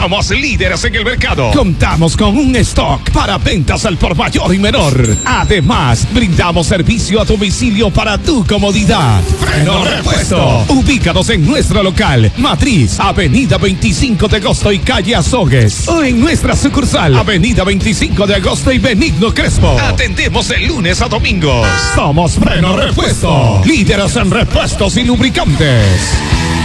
Somos líderes en el mercado. Contamos con un stock para ventas al por mayor y menor. Además, brindamos servicio a domicilio para tu comodidad. Freno Repuesto. Ubícados en nuestro local, Matriz, Avenida 25 de Agosto y Calle Azogues. O en nuestra sucursal, Avenida 25 de Agosto y Benigno Crespo. Atendemos de lunes a domingos. Somos Freno Repuesto. Líderes en repuestos y lubricantes.